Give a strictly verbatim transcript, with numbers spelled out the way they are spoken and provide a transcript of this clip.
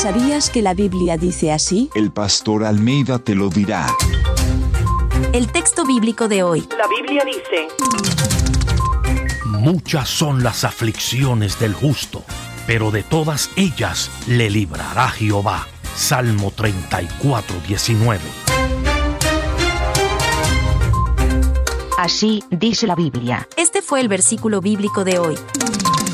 ¿Sabías que la Biblia dice así? El pastor Almeida te lo dirá. El texto bíblico de hoy. La Biblia dice: muchas son las aflicciones del justo, pero de todas ellas le librará Jehová. Salmo treinta y cuatro, diecinueve. Así dice la Biblia. Este fue el versículo bíblico de hoy.